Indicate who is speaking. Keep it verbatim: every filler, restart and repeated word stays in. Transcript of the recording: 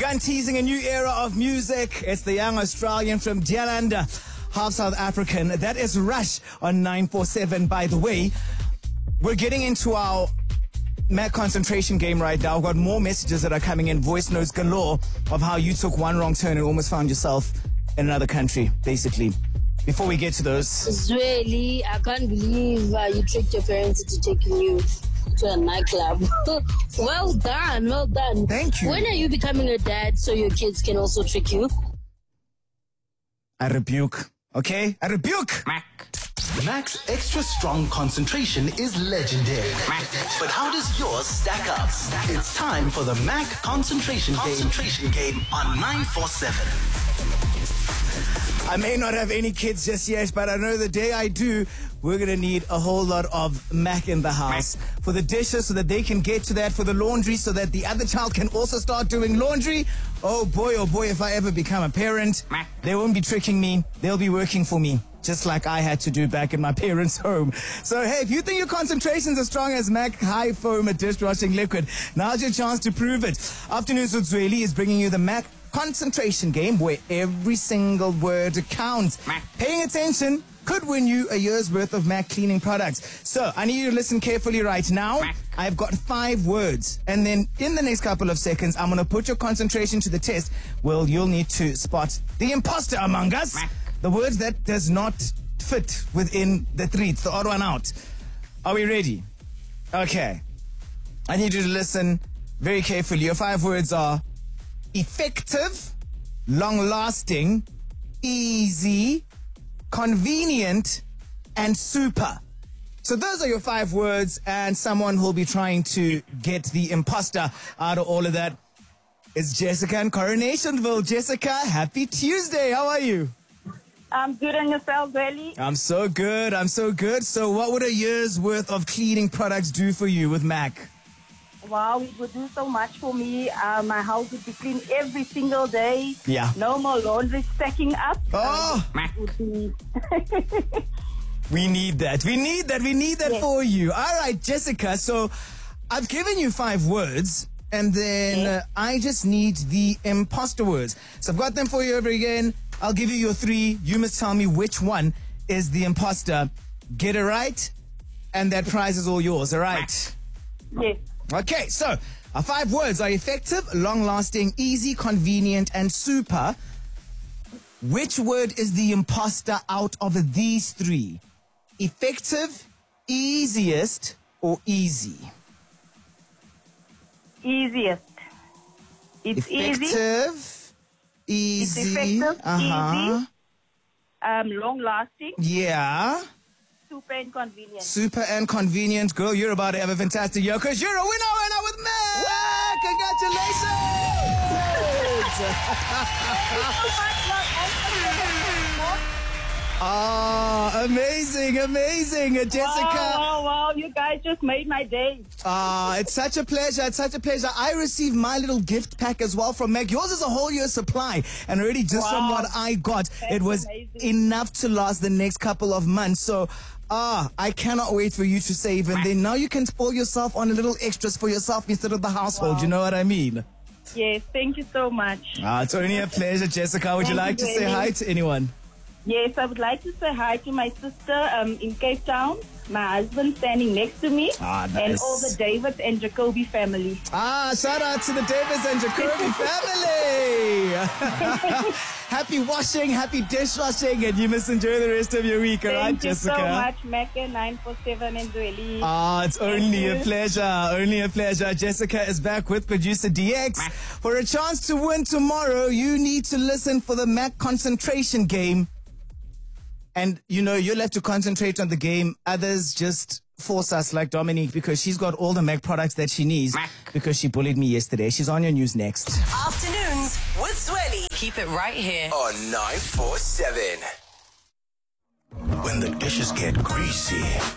Speaker 1: begun teasing a new era of music. It's the young Australian from Dyalanda, half South African. That is Rush on nine four seven, by the way. We're getting into our Mac concentration game right now. I've got more messages that are coming in, voice notes galore, of how you took one wrong turn and almost found yourself in another country, basically. Before we get to those...
Speaker 2: Zweli, I can't believe uh, you tricked your parents into taking you to a nightclub. Well done, well done.
Speaker 1: Thank you.
Speaker 2: When are you becoming a dad so your kids can also trick you?
Speaker 1: I rebuke, okay? I rebuke!
Speaker 3: Mac. Mac's extra strong concentration is legendary. Mac. But how does yours stack up? It's time for the Mac concentration, concentration game. game on nine four seven.
Speaker 1: I may not have any kids just yet, but I know the day I do, we're going to need a whole lot of Mac in the house. Mac. For the dishes so that they can get to that, for the laundry so that the other child can also start doing laundry. Oh boy, oh boy, if I ever become a parent, Mac. They won't be tricking me. They'll be working for me, just like I had to do back in my parents' home. So hey, if you think your concentration's as strong as Mac High Foam dishwashing liquid, now's your chance to prove it. Afternoons with Zweli is bringing you the Mac concentration game where every single word counts. Mac. Paying attention could win you a year's worth of Mac cleaning products. So I need you to listen carefully right now. Mac. I've got five words, and then in the next couple of seconds, I'm going to put your concentration to the test. Well, you'll need to spot the imposter among us. Mac. The words that does not fit within the three. It's the odd one out. Are we ready? Okay. I need you to listen very carefully. Your five words are effective, long-lasting, easy, convenient, and super. So those are your five words, and someone who'll be trying to get the imposter out of all of that is Jessica in Coronationville. Jessica, happy Tuesday. How are you?
Speaker 4: I'm good, and yourself, Zweli?
Speaker 1: I'm so good. I'm so good. So what would a year's worth of cleaning products do for you with Mac?
Speaker 4: Wow, it would do so much for me. Uh, my house would be clean every single day.
Speaker 1: Yeah.
Speaker 4: No more laundry stacking up.
Speaker 1: Oh,
Speaker 4: um, would be
Speaker 1: we need that. We need that. We need that yes. for you. All right, Jessica. So I've given you five words, and then yes. uh, I just need the imposter words. So I've got them for you over again. I'll give you your three. You must tell me which one is the imposter. Get it right, and that prize is all yours. All right?
Speaker 4: Yes.
Speaker 1: Okay, so our five words are effective, long-lasting, easy, convenient, and super. Which word is the imposter out of these three? Effective, easiest, or easy?
Speaker 4: Easiest. It's
Speaker 1: effective,
Speaker 4: easy.
Speaker 1: easy.
Speaker 4: It's effective,
Speaker 1: uh-huh.
Speaker 4: easy, um, long-lasting.
Speaker 1: Yeah.
Speaker 4: Super and convenient.
Speaker 1: Super and convenient. Girl, you're about to have a fantastic year because you're a winner right now with Mac. Congratulations. Ah, amazing, amazing. Jessica.
Speaker 4: Wow, wow, wow. You guys just made my day.
Speaker 1: Ah, it's such a pleasure. It's such a pleasure. I received my little gift pack as well from Mac. Yours is a whole year's supply. And already just wow. from what I got, That's it was amazing. Enough to last the next couple of months. So, ah, I cannot wait for you to save. And then now you can spoil yourself on a little extras for yourself instead of the household. Wow. You know what I mean?
Speaker 4: Yes, thank you so much.
Speaker 1: Ah, it's only a pleasure, Jessica. Would
Speaker 4: thank
Speaker 1: you like
Speaker 4: you
Speaker 1: to say hi to anyone?
Speaker 4: Yes, I would like to say hi to my sister um, in Cape Town, my husband standing next to me,
Speaker 1: ah, nice.
Speaker 4: and all the Davids and Jacoby family.
Speaker 1: Ah, shout out to the Davids and Jacoby family. Happy washing, happy dishwashing, and you must enjoy the rest of your week, all right, Jessica?
Speaker 4: Thank you so much, Mac nine four seven and Zweli.
Speaker 1: Ah, it's only a pleasure, only a pleasure. Jessica is back with producer D X. For a chance to win tomorrow, you need to listen for the Mac concentration game. And, you know, you'll have to concentrate on the game. Others just force us, like Dominique, because she's got all the Mac products that she needs Mac. Because she bullied me yesterday. She's on your news next.
Speaker 5: Afternoons with Zweli. Keep it right here
Speaker 3: on nine four seven. When the dishes get greasy.